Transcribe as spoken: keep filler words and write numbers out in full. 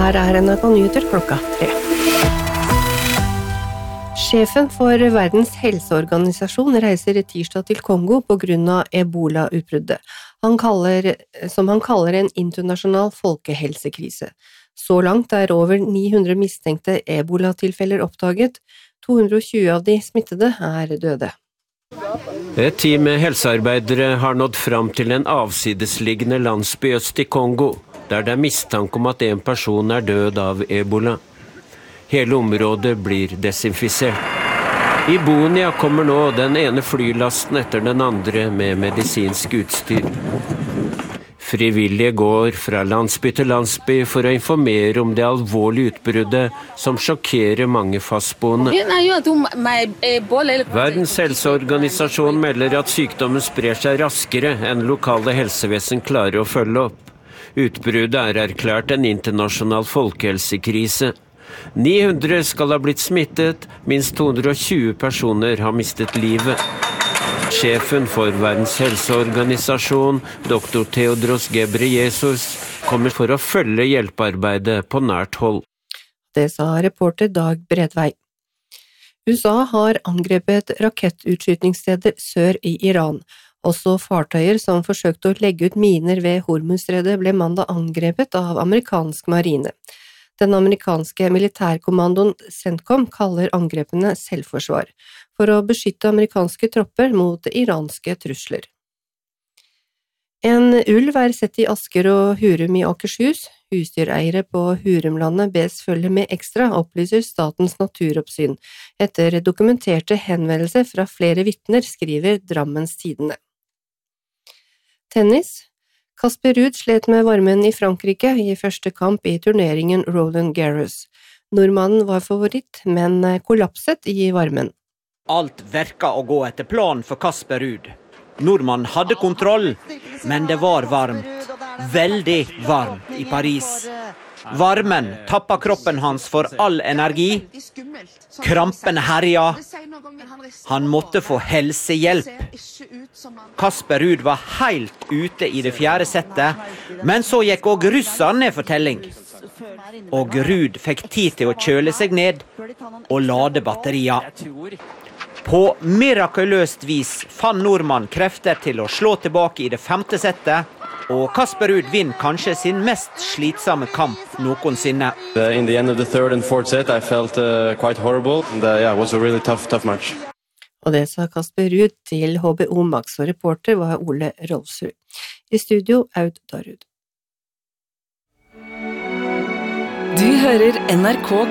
her er N R K Nyheter klokka tre. Sjefen for Verdens helseorganisasjon reiser tirsdag til Kongo på grunn av Ebola-utbruddet, han kaller, som han kaller en internasjonal folkehelsekrise. Så langt er over ni hundre mistenkte Ebola-tilfeller oppdaget, to hundre og tjue av de smittede er døde. Et team med helsearbeidere har nådd fram til en avsidesliggende landsby øst i Kongo, der det er mistanke om at en person er død av Ebola. Hele området blir desinfisert. I Bunia kommer nå den ene flylasten etter den andre med medisinsk utstyr. Frivillige går fra landsby til landsby for å informere om det alvorlige utbruddet som sjokkerer mange fastboende. Verdens helseorganisasjon melder at sykdommen sprer seg raskere enn lokale helsevesen klarer å følge opp. Utbruddet er erklært en internasjonal folkehelsekrise. ni hundre skal ha blitt smittet, minst to hundre og tjue personer har mistet livet. Sjefen for Verdens helseorganisasjon, doktor Tedros Ghebreyesus, kommer for å følge hjelpearbeidet på nært hold. Det sa reporter Dag Bredvei. U S A har angrepet rakettutskytningssteder sør i Iran. Også fartøyer som forsøkte å legge ut miner ved Hormuzstredet ble mandag angrepet av amerikansk marine. Den amerikanske militærkommandoen CENTCOM kaller angrepene selvforsvar, for å beskytte amerikanske tropper mot iranske trusler. En ulv er sett i Asker og Hurum i Akershus. Husdyreiere på Hurumlandet bes følge med ekstra, opplyser Statens naturoppsyn, etter dokumenterte henvendelser fra flere vitner, skriver Drammens Tidende. Tennis. Casper Ruud slet med varmen i Frankrike i første kamp i turneringen Roland Garros. Nordmannen var favoritt, men kollapset i varmen. Alt verket å gå etter plan for Casper Ruud. Nordmannen hadde kontroll, men det var varmt. Veldig varmt i Paris. Varmen tappet kroppen hans for all energi. Krampene herja. Han måtte få helsehjelp. Casper Ruud var helt ute i det fjerde settet, men så gikk også russeren ned for telling. Og Ruud fikk tid til å kjøle seg ned og lade batterier. På mirakuløst vis fann nordmann krefter til å slå tilbake i det femte settet, og Casper Ruud vinner kanskje sin mest slitsomme kamp noensinne. Uh, in the end of the third and fourth set, I felt uh, quite horrible. And, uh, yeah, it was a really tough, tough match. Og det sa Casper Ruud til H B O Max, og reporter var Ole Rolfsrud. I studio, Aud Darud. Du hører N R K